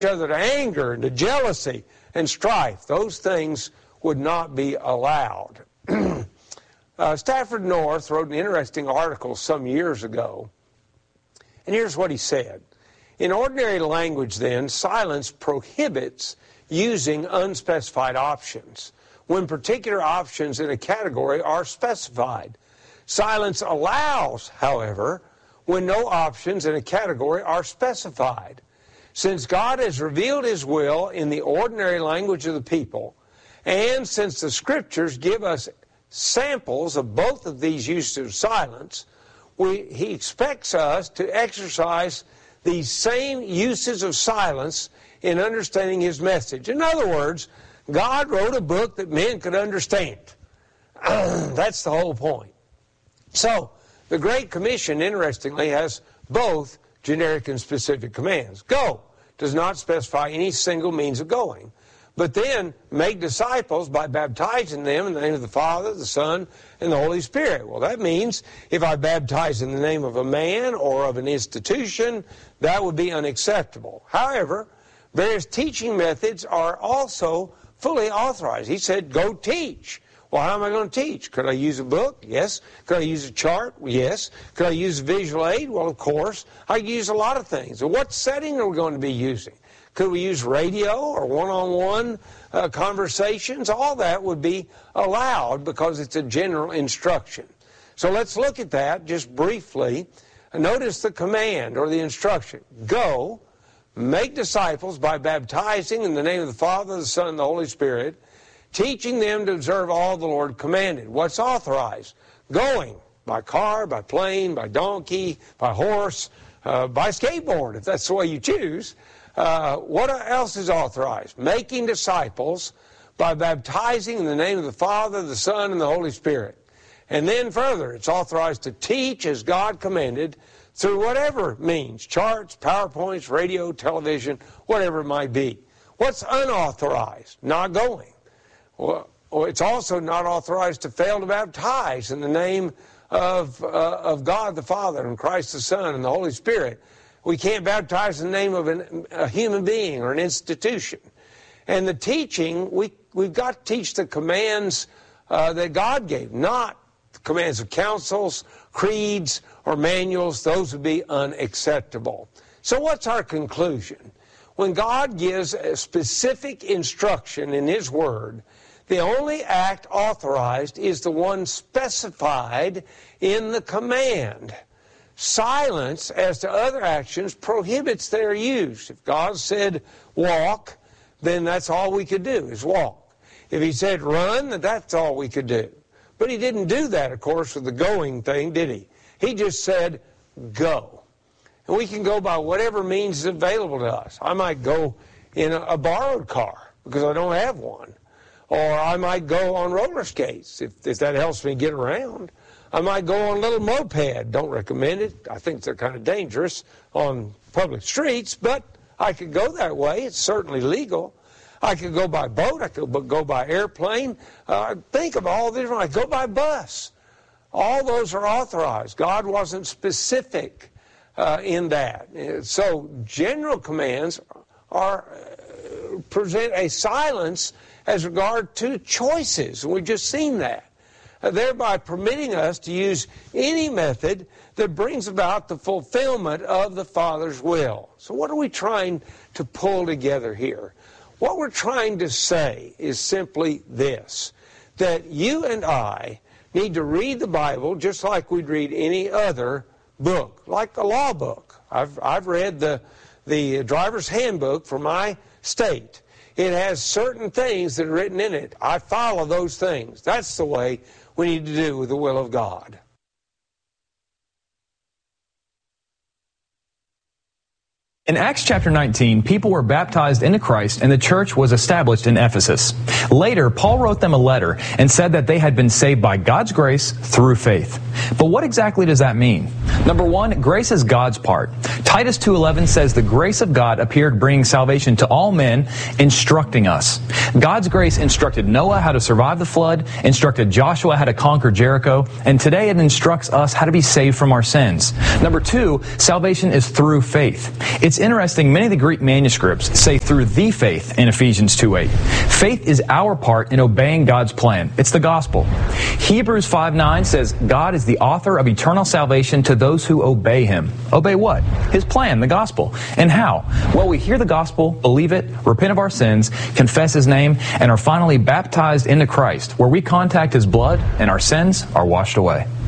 other to anger and to jealousy and strife. Those things would not be allowed. Stafford North wrote an interesting article some years ago, and here's what he said. In ordinary language, then, silence prohibits using unspecified options when particular options in a category are specified. Silence allows, however, when no options in a category are specified. Since God has revealed His will in the ordinary language of the people, and since the Scriptures give us samples of both of these uses of silence, He expects us to exercise these same uses of silence in understanding His message. In other words, God wrote a book that men could understand. That's the whole point. So, the Great Commission, interestingly, has both generic and specific commands. Go does not specify any single means of going. But then, make disciples by baptizing them in the name of the Father, the Son, and the Holy Spirit. Well, that means if I baptize in the name of a man or of an institution, that would be unacceptable. However, various teaching methods are also fully authorized. He said, go teach. Well, how am I going to teach? Could I use a book? Yes. Could I use a chart? Yes. Could I use a visual aid? Well, of course. I could use a lot of things. What setting are we going to be using? Could we use radio or one-on-one conversations? All that would be allowed because it's a general instruction. So let's look at that just briefly. Notice the command or the instruction. Go, make disciples by baptizing in the name of the Father, the Son, and the Holy Spirit, teaching them to observe all the Lord commanded. What's authorized? Going by car, by plane, by donkey, by horse, by skateboard, if that's the way you choose. What else is authorized? Making disciples by baptizing in the name of the Father, the Son, and the Holy Spirit. And then further, it's authorized to teach as God commanded through whatever means, charts, PowerPoints, radio, television, whatever it might be. What's unauthorized? Not going. Well, it's also not authorized to fail to baptize in the name of God the Father and Christ the Son and the Holy Spirit. We can't baptize in the name of a human being or an institution. And the teaching, we've got to teach the commands that God gave, not the commands of councils, creeds, or manuals. Those would be unacceptable. So what's our conclusion? When God gives a specific instruction in His Word, the only act authorized is the one specified in the command. Silence as to other actions prohibits their use. If God said walk, then that's all we could do is walk. If He said run, then that's all we could do. But He didn't do that, of course, with the going thing, did He? He just said go. And we can go by whatever means is available to us. I might go in a borrowed car because I don't have one. Or I might go on roller skates if that helps me get around. I might go on a little moped. Don't recommend it. I think they're kind of dangerous on public streets, but I could go that way. It's certainly legal. I could go by boat. I could go by airplane. Think of all the different. I go by bus. All those are authorized. God wasn't specific in that. So general commands present a silence as regard to choices. And we've just seen that. Thereby permitting us to use any method that brings about the fulfillment of the Father's will. So what are we trying to pull together here? What we're trying to say is simply this, that you and I need to read the Bible just like we'd read any other book, like the law book. I've read the driver's handbook for my state. It has certain things that are written in it. I follow those things. That's the way we need to do with the will of God. In Acts chapter 19, people were baptized into Christ and the church was established in Ephesus. Later, Paul wrote them a letter and said that they had been saved by God's grace through faith. But what exactly does that mean? Number one, grace is God's part. Titus 2:11 says the grace of God appeared bringing salvation to all men, instructing us. God's grace instructed Noah how to survive the flood, instructed Joshua how to conquer Jericho, and today it instructs us how to be saved from our sins. Number two, salvation is through faith. It's interesting, many of the Greek manuscripts say through the faith in Ephesians 2:8. Faith is our part in obeying God's plan. It's the gospel. Hebrews 5:9 says God is the author of eternal salvation to those who obey Him. Obey what? His plan, the gospel. And how? Well, we hear the gospel, believe it, repent of our sins, confess His name, and are finally baptized into Christ, where we contact His blood and our sins are washed away.